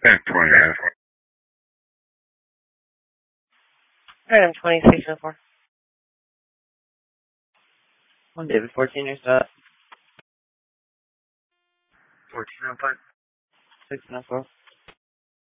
20 minutes. Item 2604. 1 David 14, your stop. 1405. 604.